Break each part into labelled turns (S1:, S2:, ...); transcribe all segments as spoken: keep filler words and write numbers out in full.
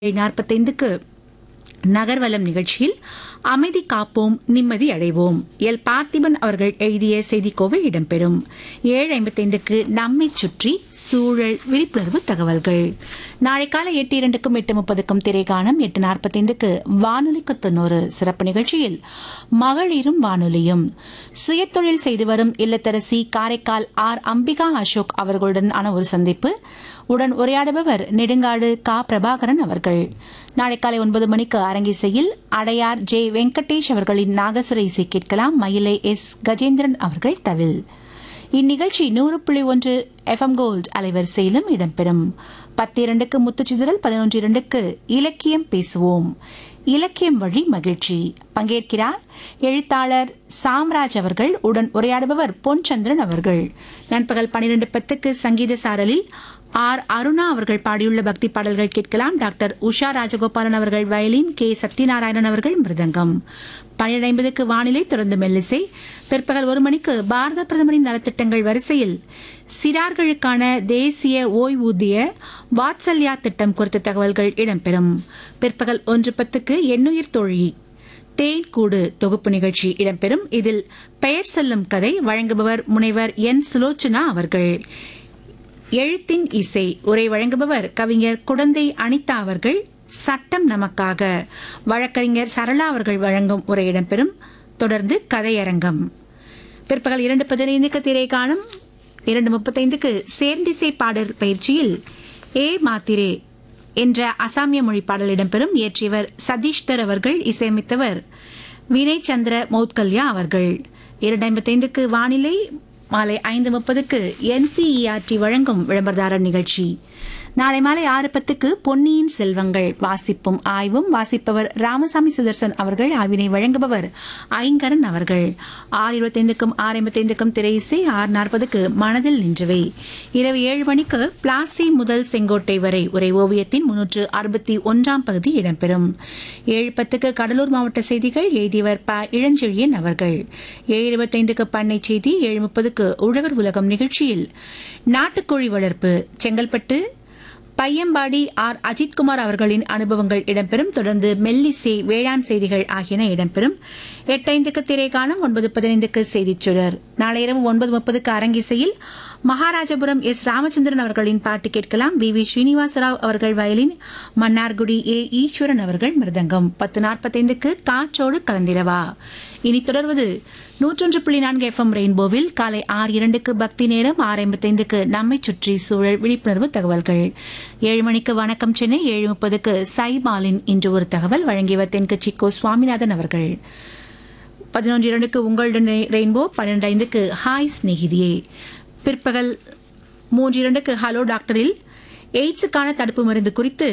S1: நாற்பத்தைந்துக்கு நகர்வலம் நிகழ்ச்சியில் அமைதி காப்போம் நிம்மதி அடைவோம் எல் பார்த்திபன் அவர்கள் எழுதிய செய்திக்கோவை இடம்பெறும். ஏழு ஐம்பத்தைந்துக்கு நம்மை சுற்றி சூழல் விழிப்புணர்வு தகவல்கள். நாளை காலை எட்டு இரண்டுக்கும் எட்டு முப்பதுக்கும் திரைகாணம். எட்டு நாற்பத்தைந்துக்கு வானொலிக்கு தொண்ணூறு சிறப்பு நிகழ்ச்சியில் மகளிரும் வானொலியும் சுயதொழில் செய்து வரும் இல்லத்தரசி காரைக்கால் ஆர் அம்பிகா அசோக் அவர்களுடனான ஒரு சந்திப்பு. உடன் உரையாடுபவர் நெடுங்காடு கா பிரபாகரன் அவர்கள். நாளை காலை ஒன்பது மணிக்கு அரங்கிசையில் அடையார் ஜே வெங்கடேஷ் அவர்களின் நாகசுர இசை கேட்கலாம். மயிலை எஸ் கஜேந்திரன் அவர்கள் தவில். இந்நிகழ்ச்சி நூறு புள்ளி ஒன்று எஃப் எம் கோல்ட் அலைவரிசையிலும் இடம்பெறும். பத்து இரண்டுக்கு முத்துச்சிதறல், பதினொன்று இரண்டுக்கு இலக்கியம் பேசுவோம், இலக்கியம் வழி மகிழ்ச்சி. பங்கேற்கிறார் எழுத்தாளர் சாம்ராஜ் அவர்கள். உடன் உரையாடுபவர் பொன்சந்திரன் அவர்கள். நண்பகல் பனிரெண்டு பத்துக்கு சங்கீத சாரலில் ஆர் அருணா அவர்கள் பாடியுள்ள பக்தி பாடல்கள் கேட்கலாம். டாக்டர் உஷா ராஜகோபாலன் அவர்கள் வயலின், கே சத்யநாராயணன் அவர்கள் மிருதங்கம். பனிரெண்டு ஐம்பதுக்கு வானிலை, தொடர்ந்து மெல்லிசை. பிற்பகல் ஒரு மணிக்கு பாரத பிரதமரின் நலத்திட்டங்கள் வரிசையில் சிறார்களுக்கான தேசிய ஓய்வூதிய வாத்சல்யா திட்டம் குறித்த தகவல்கள் இடம்பெறும். பிற்பகல் ஒன்று பத்துக்கு எண்ணுயிர் தோழி தேன் கூடு தொகுப்பு நிகழ்ச்சி இடம்பெறும். இதில் பெயர் செல்லும் கதை வழங்குபவர் முனைவர் என் சுலோச்சனா அவர்கள். எழுத்தின் இசை உரை வழங்குபவர் கவிஞர் குடந்தை அனிதா அவர்கள். சட்டம் நமக்காக வழக்கறிஞர் சரளா அவர்கள் வழங்கும் உரை இடம்பெறும். தொடர்ந்து கதையரங்கம். பிற்பகல் இரண்டு பதினைந்துக்கு திரைகாணம். இரண்டு முப்பத்தைந்துக்கு சேர்ந்திசை பாடல் பயிற்சியில் ஏ மாத்திரே என்ற அசாமிய மொழி பாடல் இடம்பெறும். இயற்றியவர் சதீஷ்தர் அவர்கள். இசையமைத்தவர் வினய் சந்திர மௌத்கல்யா அவர்கள். இரண்டு ஐம்பத்தைந்துக்கு வானிலை. மாலை ஐந்து முப்பதுக்கு என்சிஇஆர்டி வழங்கும் விளம்பரதாரர் நிகழ்ச்சி. நாளை மாலை ஆறு பத்துக்கு பொன்னியின் செல்வங்கள் வாசிப்பும் ஆய்வும். வாசிப்பவர் ராமசாமி சுதர்சன் அவர்கள். ஆய்வினை வழங்குபவர் ஐங்கரன் அவர்கள். ஆறு இருபத்தைந்துக்கும் ஆறு ஐம்பத்தைந்துக்கும் திரையிசை. ஆறு நாற்பதுக்கு மனதில் நின்றவை. இரவு ஏழு மணிக்கு பிளாசி முதல் செங்கோட்டை வரை உரை ஓவியத்தின் முன்னூற்று அறுபத்தி ஒன்றாம் பகுதி இடம்பெறும். ஏழு பத்துக்கு கடலூர் மாவட்ட செய்திகள். எழுதியவர் ப இளஞ்செழியன் அவர்கள். ஏழு இருபத்தைந்துக்கு பண்ணை செய்தி. ஏழு முப்பதுக்கு உழவர் உலகம் நிகழ்ச்சியில் நாட்டுக்கோழி வளர்ப்பு செங்கல்பட்டு பையம்பாடி ஆர் அஜித்குமார் அவர்களின் அனுபவங்கள் இடம்பெறும். தொடர்ந்து மெல்லிசை, வேளாண் செய்திகள் ஆகியன இடம்பெறும். எட்டைந்துக்கு திரைகாணம். ஒன்பது பதினைந்துக்கு செய்திச் சுடர். நாளை இரவு ஒன்பது முப்பதுக்கு அரங்கிசையில் மகாராஜபுரம் எஸ் ராமச்சந்திரன் அவர்களின் பாட்டு கேட்கலாம். வி வி ஸ்ரீனிவாசராவ் அவர்கள் வயலின், மன்னார்குடி ஏ ஈஸ்வரன் அவர்கள் மிருதங்கம். பத்து நாற்பத்தைந்துக்கு காற்றோடு கலந்திரவா. இனி தொடர்வது நூற்றொன்று புள்ளி நான்கு எஃப் எம் ரெயின்போவில் காலை ஆறு இரண்டுக்கு பக்தி நேரம். ஆறு ஐம்பத்தைந்துக்கு நம்மை சுற்றி சூழல் விழிப்புணர்வு தகவல்கள். ஏழு மணிக்கு வணக்கம் சென்னை. ஏழு முப்பதுக்கு சைபாலின் இன்று ஒரு தகவல் வழங்கியவர் தென்கட்சி கோ சுவாமிநாதன் அவர்கள். பதினொன்று இரண்டுக்கு உங்களுடன் ரெயின்போ. பன்னிரண்டு ஐந்துக்கு ஹாய் ஸ்நேகிதியே. பிற்பகல் மூன்று இரண்டுக்கு ஹலோ டாக்டரில் எய்ட்ஸுக்கான தடுப்பு மருந்து குறித்து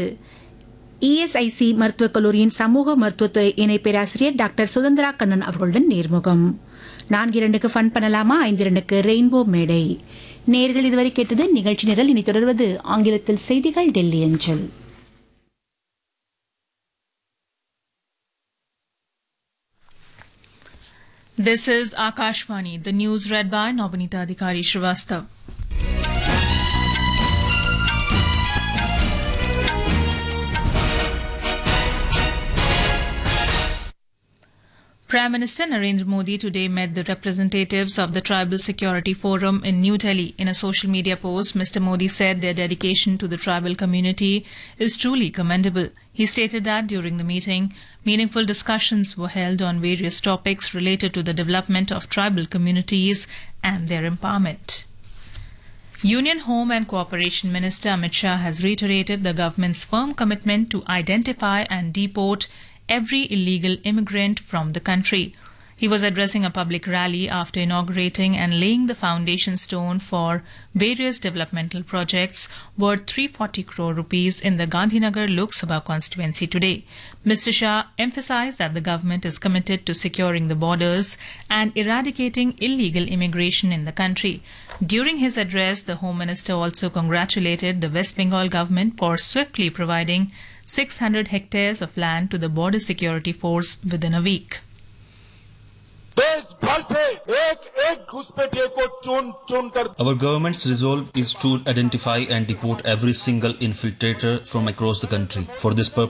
S1: இஎஸ்ஐசி மருத்துவக் கல்லூரியின் சமூக மருத்துவத்துறை இணை பேராசிரியர் டாக்டர் சுதந்திரா கண்ணன் அவர்களுடன் நேர்முகம். நான்கு இரண்டுக்கு ஃபன் பண்ணலாமா. ஐந்து இரண்டுக்கு ரெயின்போ மேடை. நேர்கள் இதுவரை கேட்டது நிகழ்ச்சி நிரல். இனி தொடர்வது ஆங்கிலத்தில் செய்திகள் டெல்லி அஞ்சல்.
S2: This is Akashvani. The news read by Nobinita Adhikari Srivastav. Prime Minister Narendra Modi today met the representatives of the Tribal Security Forum in New Delhi. In a social media post, Mister Modi said their dedication to the tribal community is truly commendable. He stated that during the meeting, meaningful discussions were held on various topics related to the development of tribal communities and their empowerment. Union Home and Cooperation Minister Amit Shah has reiterated the government's firm commitment to identify and deport every illegal immigrant from the country. He was addressing a public rally after inaugurating and laying the foundation stone for various developmental projects worth three hundred forty crore rupees in the Gandhinagar Lok Sabha constituency today. Mister Shah emphasized that the government is committed to securing the borders and eradicating illegal immigration in the country. During his address, the Home Minister also congratulated the West Bengal government for swiftly providing six hundred hectares of land to the Border Security Force within a week.
S3: देश भर से एक एक घुसपैठियों को चुन चुन कर
S4: Our government's resolve is to identify and deport every single infiltrator from across the country. For this purpose,